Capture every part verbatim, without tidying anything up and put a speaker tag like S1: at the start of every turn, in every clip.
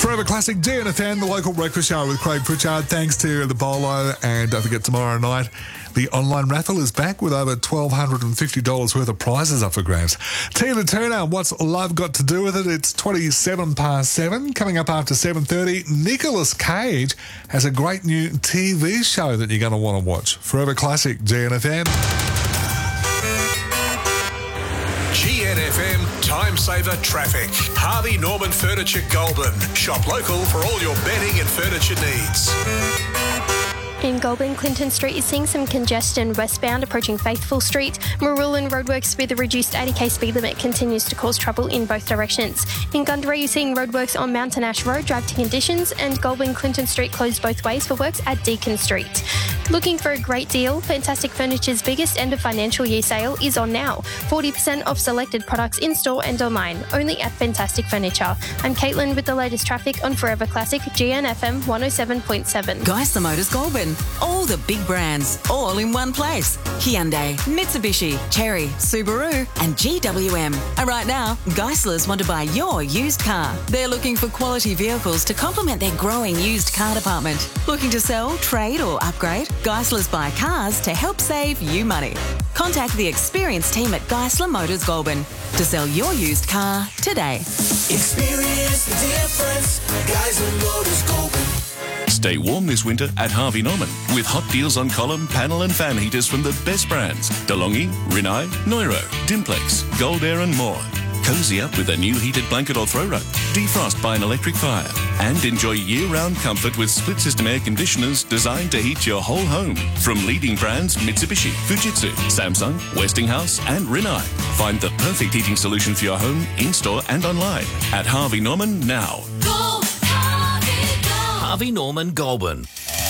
S1: Forever Classic G N F M, the local breakfast show with Craig Pritchard. Thanks to the Bolo, and don't forget tomorrow night the online raffle is back with over one thousand two hundred fifty dollars worth of prizes up for grabs. Tina Turner, what's love got to do with it? It's twenty-seven past seven. Coming up after seven thirty, Nicolas Cage has a great new T V show that you're going to want to watch. Forever Classic G N F M.
S2: G N F M Time Saver Traffic. Harvey Norman Furniture Goulburn. Shop local for all your bedding and furniture needs.
S3: In Goulburn, Clinton Street is seeing some congestion westbound approaching Faithful Street. Marulan roadworks with a reduced eighty k speed limit continues to cause trouble in both directions. In Gundarra, you're seeing roadworks on Mountain Ash Road drive to conditions, and Goulburn Clinton Street closed both ways for works at Deacon Street. Looking for a great deal? Fantastic Furniture's biggest end of financial year sale is on now. forty percent off selected products in-store and online, only at Fantastic Furniture. I'm Caitlin with the latest traffic on Forever Classic G N F M one oh seven point seven.
S4: Geisler Motors Goulburn. All the big brands, all in one place. Hyundai, Mitsubishi, Chery, Subaru and G W M. And right now, Geislers want to buy your used car. They're looking for quality vehicles to complement their growing used car department. Looking to sell, trade or upgrade? Geislers buy cars to help save you money. Contact the experienced team at Geisler Motors Goulburn to sell your used car today.
S5: Experience the difference. Geisler Motors Goulburn.
S6: Stay warm this winter at Harvey Norman with hot deals on column, panel and fan heaters from the best brands. DeLonghi, Rinnai, Neuro, Dimplex, Gold Air and more. Cozy up with a new heated blanket or throw rug. Defrost by an electric fire. And enjoy year-round comfort with split-system air conditioners designed to heat your whole home. From leading brands Mitsubishi, Fujitsu, Samsung, Westinghouse and Rinnai. Find the perfect heating solution for your home, in-store and online at Harvey Norman now.
S5: Go, Harvey, go.
S2: Harvey Norman Goulburn.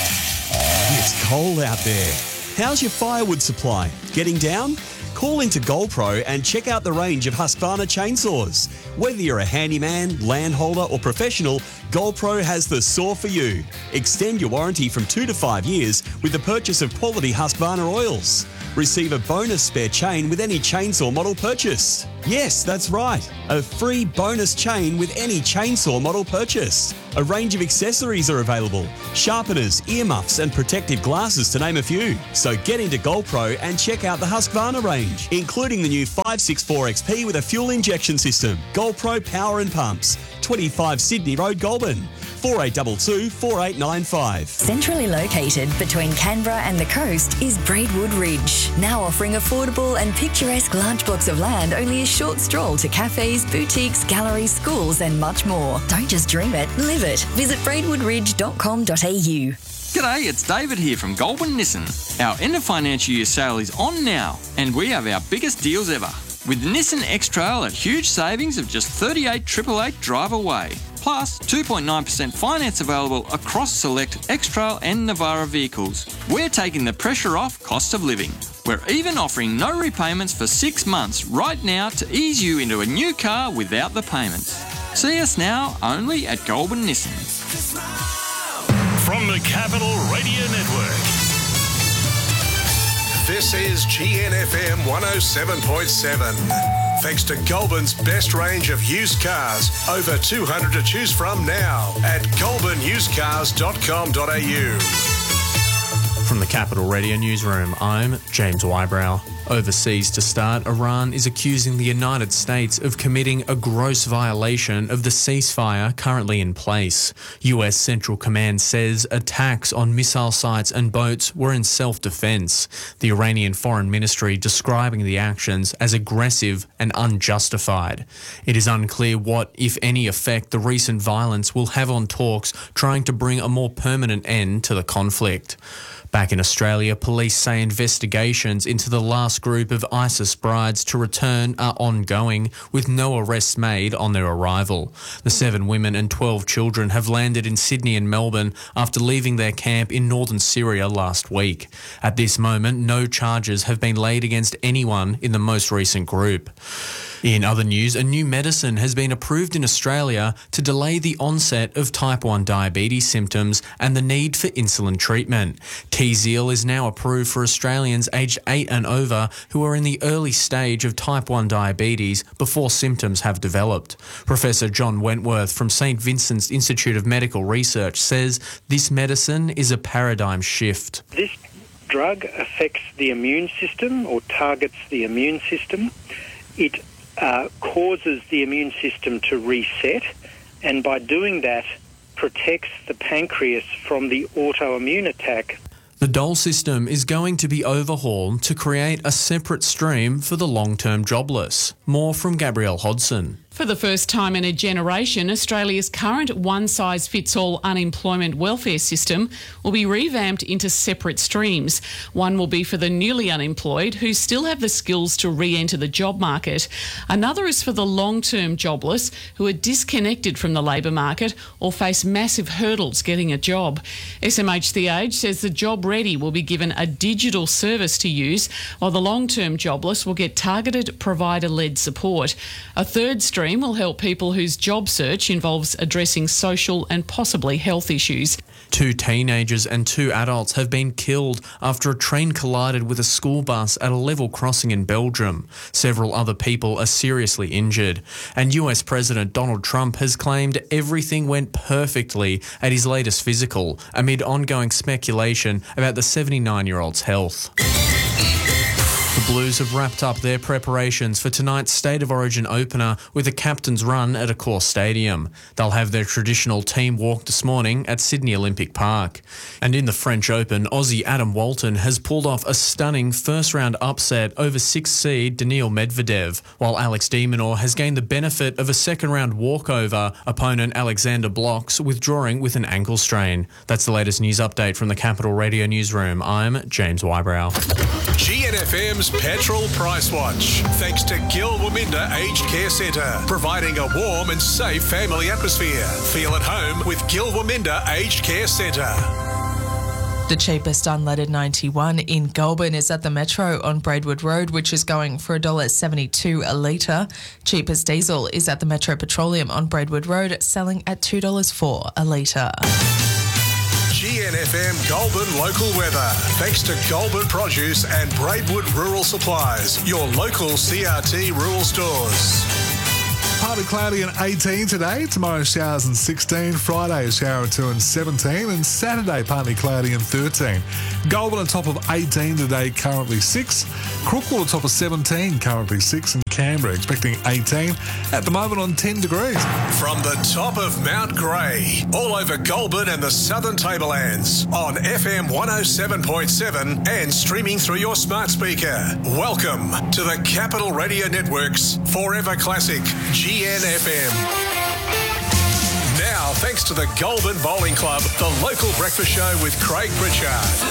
S7: It's cold out there. How's your firewood supply? Getting down? Call into GoldPro and check out the range of Husqvarna chainsaws. Whether you're a handyman, landholder or professional, GoldPro has the saw for you. Extend your warranty from two to five years with the purchase of quality Husqvarna oils. Receive a bonus spare chain with any chainsaw model purchase. Yes, that's right. A free bonus chain with any chainsaw model purchase. A range of accessories are available. Sharpeners, earmuffs and protective glasses to name a few. So get into GoldPro and check out the Husqvarna range, including the new five sixty-four X P with a fuel injection system. GoldPro Power and Pumps. twenty-five Sydney Road, Goulburn. four eight two two, four eight nine five.
S8: Centrally located between Canberra and the coast is Braidwood Ridge, now offering affordable and picturesque large blocks of land only a short stroll to cafes, boutiques, galleries, schools and much more. Don't just dream it, live it. Visit braidwood ridge dot com dot a u.
S9: G'day, it's David here from Goulburn Nissan. Our end of financial year sale is on now and we have our biggest deals ever. With the Nissan X-Trail at huge savings of just thirty-eight eight eight eight drive away. Plus, two point nine percent finance available across select X-Trail and Navara vehicles. We're taking the pressure off cost of living. We're even offering no repayments for six months right now to ease you into a new car without the payments. See us now only at Goulburn Nissan.
S2: From the Capital Radio Network. This is G N F M one oh seven point seven. Thanks to Goulburn's best range of used cars. Over two hundred to choose from now at goulburn used cars dot com dot a u.
S10: From the Capital Radio Newsroom, I'm James Wybrow. Overseas to start, Iran is accusing the United States of committing a gross violation of the ceasefire currently in place. U S Central Command says attacks on missile sites and boats were in self-defense. The Iranian Foreign Ministry describing the actions as aggressive and unjustified. It is unclear what, if any, effect the recent violence will have on talks trying to bring a more permanent end to the conflict. Back in Australia, police say investigations into the last group of ISIS brides to return are ongoing, with no arrests made on their arrival. The seven women and twelve children have landed in Sydney and Melbourne after leaving their camp in northern Syria last week. At this moment, no charges have been laid against anyone in the most recent group. In other news, a new medicine has been approved in Australia to delay the onset of type one diabetes symptoms and the need for insulin treatment. T Tzield is now approved for Australians aged eight and over who are in the early stage of type one diabetes before symptoms have developed. Professor John Wentworth from Saint Vincent's Institute of Medical Research says this medicine is a paradigm shift.
S11: This drug affects the immune system or targets the immune system. It uh, causes the immune system to reset, and by doing that protects the pancreas from the autoimmune attack.
S10: The dole system is going to be overhauled to create a separate stream for the long-term jobless. More from Gabrielle Hodson.
S12: For the first time in a generation, Australia's current one-size-fits-all unemployment welfare system will be revamped into separate streams. One will be for the newly unemployed who still have the skills to re-enter the job market. Another is for the long-term jobless who are disconnected from the labour market or face massive hurdles getting a job. S M H The Age says the job ready will be given a digital service to use, while the long-term jobless will get targeted provider-led support. A third stream will help people whose job search involves addressing social and possibly health issues.
S10: Two teenagers and two adults have been killed after a train collided with a school bus at a level crossing in Belgium. Several other people are seriously injured. And U S President Donald Trump has claimed everything went perfectly at his latest physical, amid ongoing speculation about the seventy-nine-year-old's health. The Blues have wrapped up their preparations for tonight's State of Origin opener with a captain's run at Accor Stadium. They'll have their traditional team walk this morning at Sydney Olympic Park. And in the French Open, Aussie Adam Walton has pulled off a stunning first-round upset over sixth seed Daniil Medvedev, while Alex de Minaur has gained the benefit of a second-round walkover, opponent Alexander Blocks withdrawing with an ankle strain. That's the latest news update from the Capital Radio Newsroom. I'm James Wybrow.
S2: G N F M's Petrol Price Watch. Thanks to Gil Waminda Aged Care Centre, providing a warm and safe family atmosphere. Feel at home with Gil Waminda Aged Care Centre.
S13: The cheapest unleaded ninety-one in Goulburn is at the Metro on Braidwood Road, which is going for one dollar seventy-two a litre. Cheapest diesel is at the Metro Petroleum on Braidwood Road, selling at two dollars four a litre.
S2: G N F M Goulburn local weather. Thanks to Goulburn Produce and Braidwood Rural Supplies, your local C R T rural stores.
S1: Partly cloudy and eighteen today. Tomorrow showers and sixteen. Friday a shower or two and seventeen. And Saturday partly cloudy and thirteen. Goulburn on top of eighteen today, currently six. Crookwell on top of seventeen, currently six. And Canberra expecting eighteen. At the moment on ten degrees.
S2: From the top of Mount Grey, all over Goulburn and the Southern Tablelands, on F M one oh seven point seven and streaming through your smart speaker. Welcome to the Capital Radio Network's Forever Classic G N F M. Now, thanks to the Goulburn Bowling Club, the local breakfast show with Craig Pritchard.